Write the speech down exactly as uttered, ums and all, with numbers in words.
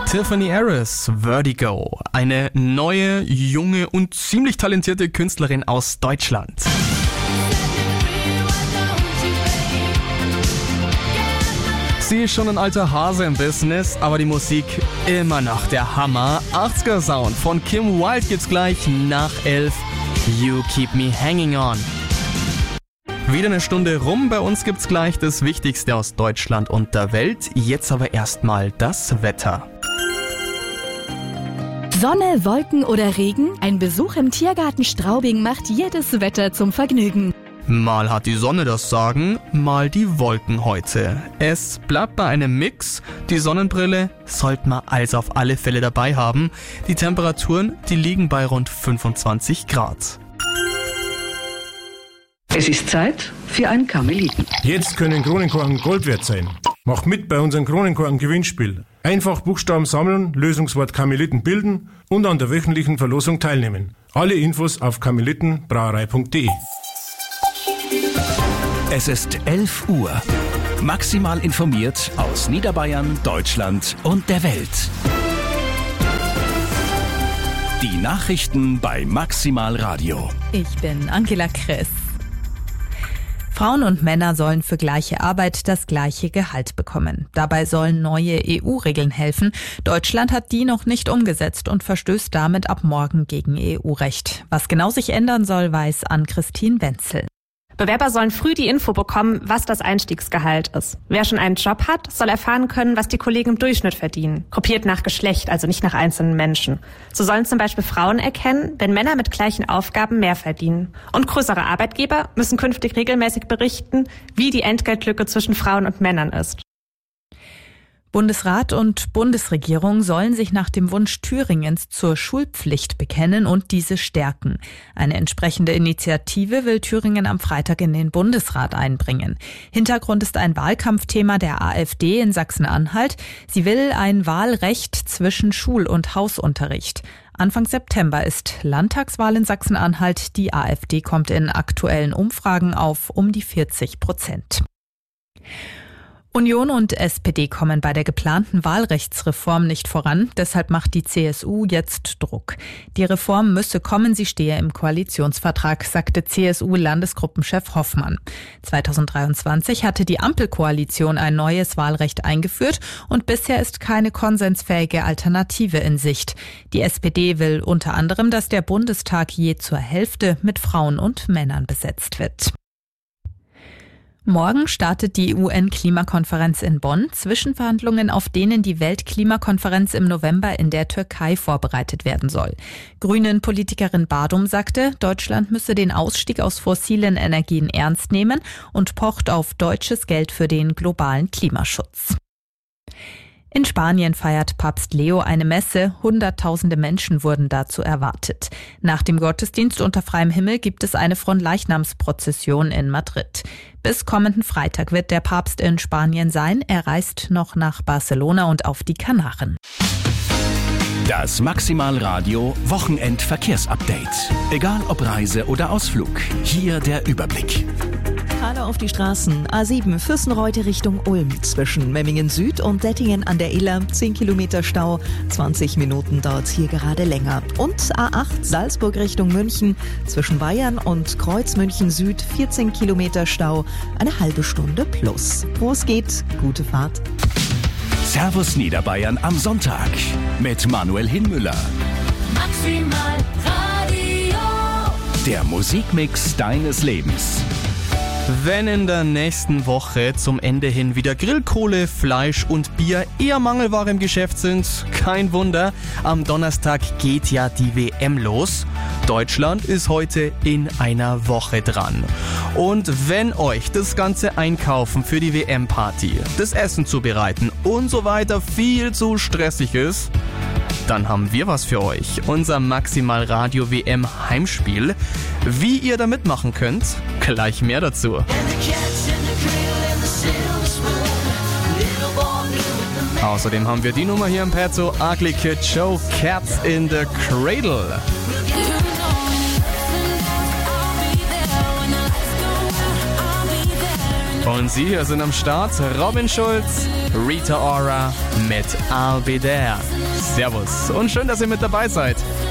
Tiffany Harris, Vertigo, eine neue, junge und ziemlich talentierte Künstlerin aus Deutschland. Sie ist schon ein alter Hase im Business, aber die Musik immer noch der Hammer. achtziger Sound von Kim Wilde gibt's gleich nach elf. You Keep Me Hanging On. Wieder eine Stunde rum, bei uns gibt's gleich das Wichtigste aus Deutschland und der Welt. Jetzt aber erstmal das Wetter. Sonne, Wolken oder Regen? Ein Besuch im Tiergarten Straubing macht jedes Wetter zum Vergnügen. Mal hat die Sonne das Sagen, mal die Wolken heute. Es bleibt bei einem Mix. Die Sonnenbrille sollte man also auf alle Fälle dabei haben. Die Temperaturen, die liegen bei rund fünfundzwanzig Grad. Es ist Zeit für ein Karmeliten. Jetzt können Kronenkorken Gold wert sein. Macht mit bei unserem Kronenkorken-Gewinnspiel. Einfach Buchstaben sammeln, Lösungswort Karmeliten bilden und an der wöchentlichen Verlosung teilnehmen. Alle Infos auf karmelitenbrauerei punkt de. Es ist elf Uhr. Maximal informiert aus Niederbayern, Deutschland und der Welt. Die Nachrichten bei Maximal Radio. Ich bin Angela Kress. Frauen und Männer sollen für gleiche Arbeit das gleiche Gehalt bekommen. Dabei sollen neue E U-Regeln helfen. Deutschland hat die noch nicht umgesetzt und verstößt damit ab morgen gegen E U-Recht. Was genau sich ändern soll, weiß Ann-Christine Wenzel. Bewerber sollen früh die Info bekommen, was das Einstiegsgehalt ist. Wer schon einen Job hat, soll erfahren können, was die Kollegen im Durchschnitt verdienen. Gruppiert nach Geschlecht, also nicht nach einzelnen Menschen. So sollen zum Beispiel Frauen erkennen, wenn Männer mit gleichen Aufgaben mehr verdienen. Und größere Arbeitgeber müssen künftig regelmäßig berichten, wie die Entgeltlücke zwischen Frauen und Männern ist. Bundesrat und Bundesregierung sollen sich nach dem Wunsch Thüringens zur Schulpflicht bekennen und diese stärken. Eine entsprechende Initiative will Thüringen am Freitag in den Bundesrat einbringen. Hintergrund ist ein Wahlkampfthema der AfD in Sachsen-Anhalt. Sie will ein Wahlrecht zwischen Schul- und Hausunterricht. Anfang September ist Landtagswahl in Sachsen-Anhalt. Die AfD kommt in aktuellen Umfragen auf um die vierzig Prozent. Union und S P D kommen bei der geplanten Wahlrechtsreform nicht voran. Deshalb macht die C S U jetzt Druck. Die Reform müsse kommen, sie stehe im Koalitionsvertrag, sagte C S U-Landesgruppenchef Hoffmann. zweitausenddreiundzwanzig hatte die Ampelkoalition ein neues Wahlrecht eingeführt und bisher ist keine konsensfähige Alternative in Sicht. Die S P D will unter anderem, dass der Bundestag je zur Hälfte mit Frauen und Männern besetzt wird. Morgen startet die U N-Klimakonferenz in Bonn. Zwischenverhandlungen, auf denen die Weltklimakonferenz im November in der Türkei vorbereitet werden soll. Grünen-Politikerin Badum sagte, Deutschland müsse den Ausstieg aus fossilen Energien ernst nehmen und pocht auf deutsches Geld für den globalen Klimaschutz. In Spanien feiert Papst Leo eine Messe. Hunderttausende Menschen wurden dazu erwartet. Nach dem Gottesdienst unter freiem Himmel gibt es eine Fronleichnamsprozession in Madrid. Bis kommenden Freitag wird der Papst in Spanien sein. Er reist noch nach Barcelona und auf die Kanaren. Das Maximal Radio Wochenendverkehrsupdate. Egal ob Reise oder Ausflug, hier der Überblick. Gerade auf die Straßen. A sieben Fürstenreute Richtung Ulm. Zwischen Memmingen Süd und Dettingen an der Iller. zehn Kilometer Stau. zwanzig Minuten dauert es hier gerade länger. Und A acht Salzburg Richtung München. Zwischen Bayern und Kreuz München Süd. vierzehn Kilometer Stau. Eine halbe Stunde plus. Wo es geht, gute Fahrt. Servus Niederbayern am Sonntag mit Manuel Hinmüller. Maximal Radio. Der Musikmix deines Lebens. Wenn in der nächsten Woche zum Ende hin wieder Grillkohle, Fleisch und Bier eher Mangelware im Geschäft sind, kein Wunder, am Donnerstag geht ja die W M los. Deutschland ist heute in einer Woche dran. Und wenn euch das ganze Einkaufen für die W M-Party, das Essen zubereiten und so weiter viel zu stressig ist, dann haben wir was für euch. Unser Maximal Radio W M Heimspiel. Wie ihr da mitmachen könnt, gleich mehr dazu. Außerdem haben wir die Nummer hier im Pezzo, Ugly Kid Show, Cats in the Cradle. Und Sie hier sind am Start Robin Schulz, Rita Ora mit I'll Be There. Servus und schön, dass ihr mit dabei seid.